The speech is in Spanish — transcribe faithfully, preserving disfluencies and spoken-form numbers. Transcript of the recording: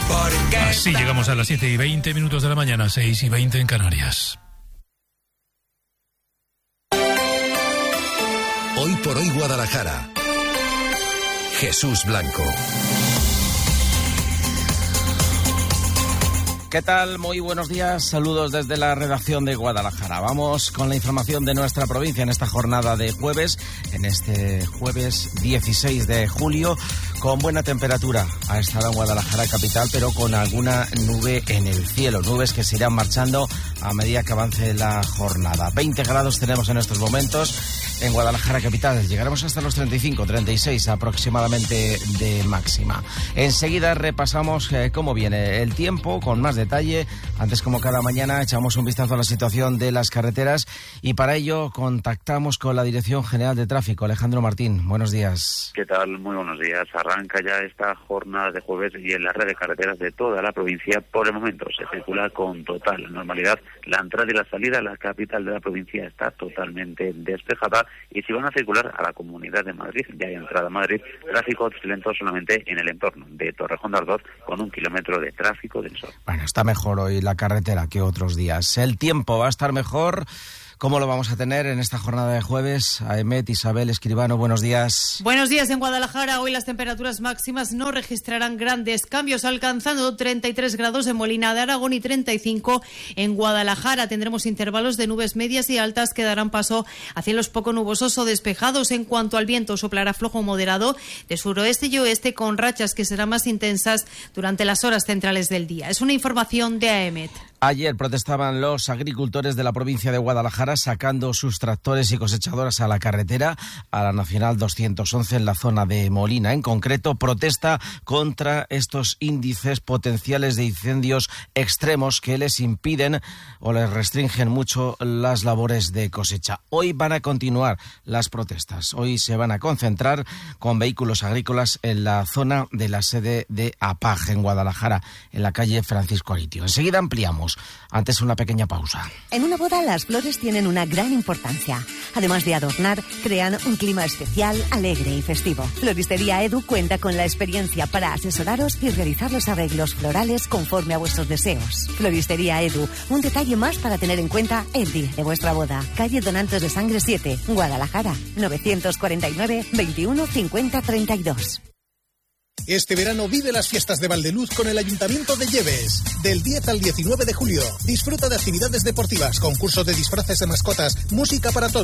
Así llegamos a las siete y veinte minutos de la mañana, seis y veinte en Canarias. Hoy por hoy Guadalajara. Jesús Blanco. ¿Qué tal? Muy buenos días. Saludos desde la redacción de Guadalajara. Vamos con la información de nuestra provincia en esta jornada de jueves, en este jueves dieciséis de julio, con buena temperatura a esta hora en Guadalajara capital, pero con alguna nube en el cielo, nubes que se irán marchando a medida que avance la jornada. veinte grados tenemos en estos momentos en Guadalajara capital. Llegaremos hasta los treinta y cinco, treinta y seis aproximadamente de máxima. Enseguida repasamos eh, cómo viene el tiempo con más detalle. Antes, como cada mañana, echamos un vistazo a la situación de las carreteras y para ello contactamos con la Dirección General de Tráfico. Alejandro Martín, buenos días. ¿Qué tal? Muy buenos días. Arranca ya esta jornada de jueves y en la red de carreteras de toda la provincia, por el momento, se circula con total normalidad. La entrada y la salida a la capital de la provincia está totalmente despejada y si van a circular a la Comunidad de Madrid, ya hay entrada a Madrid, tráfico lento solamente en el entorno de Torrejón de Ardoz con un kilómetro de tráfico del sol. Bueno, está mejor hoy la carretera que otros días. El tiempo va a estar mejor. ¿Cómo lo vamos a tener en esta jornada de jueves? Aemet, Isabel, Escribano, buenos días. Buenos días en Guadalajara. Hoy las temperaturas máximas no registrarán grandes cambios, alcanzando treinta y tres grados en Molina de Aragón y treinta y cinco en Guadalajara. Tendremos intervalos de nubes medias y altas que darán paso a cielos poco nubosos o despejados. En cuanto al viento, soplará flojo o moderado de suroeste y oeste con rachas que serán más intensas durante las horas centrales del día. Es una información de Aemet. Ayer protestaban los agricultores de la provincia de Guadalajara sacando sus tractores y cosechadoras a la carretera, a la Nacional doscientos once en la zona de Molina. En concreto, protesta contra estos índices potenciales de incendios extremos que les impiden o les restringen mucho las labores de cosecha. Hoy van a continuar las protestas. Hoy se van a concentrar con vehículos agrícolas en la zona de la sede de APAG en Guadalajara, en la calle Francisco Aritio. Enseguida ampliamos. Antes una pequeña pausa. En una boda las flores tienen una gran importancia. Además de adornar, crean un clima especial, alegre y festivo. Floristería Edu cuenta con la experiencia para asesoraros y realizar los arreglos florales conforme a vuestros deseos. Floristería Edu, un detalle más para tener en cuenta el día de vuestra boda. Calle Donantes de Sangre siete, Guadalajara, novecientos cuarenta y nueve, veintiuno, cincuenta, treinta y dos. Este verano vive las fiestas de Valdeluz con el Ayuntamiento de Lleves. Del diez al diecinueve de julio. Disfruta de actividades deportivas, concursos de disfraces de mascotas, música para todos.